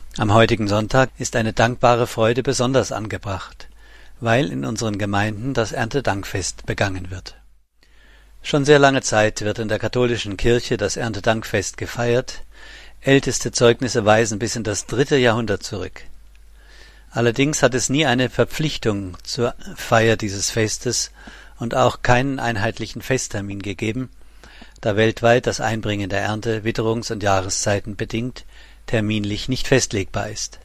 Am heutigen Sonntag ist eine dankbare Freude besonders angebracht, weil in unseren Gemeinden das Erntedankfest begangen wird. Schon sehr lange Zeit wird in der katholischen Kirche das Erntedankfest gefeiert. Älteste Zeugnisse weisen bis in das 3. Jahrhundert zurück. Allerdings hat es nie eine Verpflichtung zur Feier dieses Festes und auch keinen einheitlichen Festtermin gegeben, da weltweit das Einbringen der Ernte witterungs- und Jahreszeiten bedingt terminlich nicht festlegbar ist.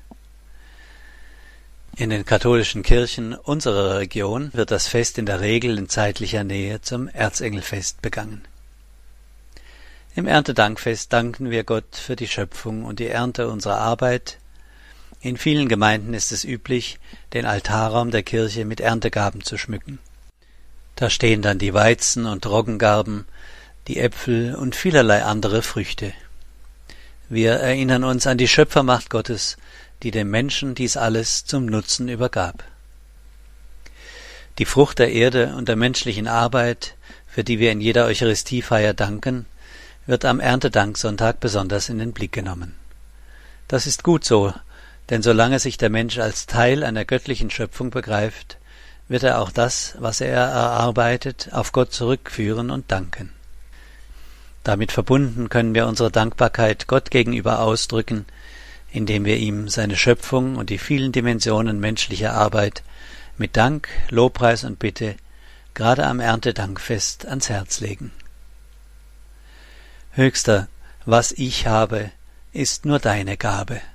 In den katholischen Kirchen unserer Region wird das Fest in der Regel in zeitlicher Nähe zum Erzengelfest begangen. Im Erntedankfest danken wir Gott für die Schöpfung und die Ernte unserer Arbeit. In vielen Gemeinden ist es üblich, den Altarraum der Kirche mit Erntegaben zu schmücken. Da stehen dann die Weizen- und Roggengarben, die Äpfel und vielerlei andere Früchte. Wir erinnern uns an die Schöpfermacht Gottes, die dem Menschen dies alles zum Nutzen übergab. Die Frucht der Erde und der menschlichen Arbeit, für die wir in jeder Eucharistiefeier danken, wird am Erntedanksonntag besonders in den Blick genommen. Das ist gut so, denn solange sich der Mensch als Teil einer göttlichen Schöpfung begreift, wird er auch das, was er erarbeitet, auf Gott zurückführen und danken. Damit verbunden können wir unsere Dankbarkeit Gott gegenüber ausdrücken, indem wir ihm seine Schöpfung und die vielen Dimensionen menschlicher Arbeit mit Dank, Lobpreis und Bitte gerade am Erntedankfest ans Herz legen. Höchster, was ich habe, ist nur deine Gabe.